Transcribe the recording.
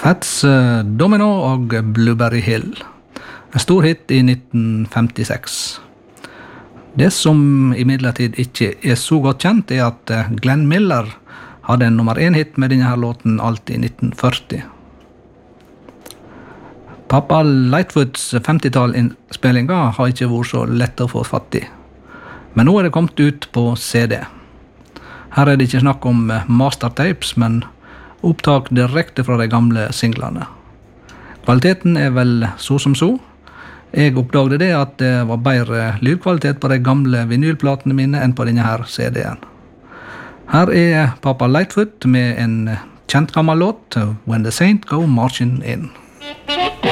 Hats Domino og Blueberry Hill. En stor hit i 1956. Det som imidlertid ikke er så godt kjent, er at Glenn Miller hadde en nummer 1-hit med denne her låten alt i 1940. Pappa Lightfoots 50-tall-innspillinger har ikke vært så lett å få fatt i. Men nå er det kommet ut på CD. Her er det ikke snakk om mastertapes, men opptak direkte fra de gamle singlene. Kvaliteten er vel så som så. Jeg oppdagde det at det var bedre lydkvalitet på de gamle vinylplatene mine enn på denne her CD-en. Her er Papa Lightfoot med en kjent gammel låt, When the Saint Go Marching In.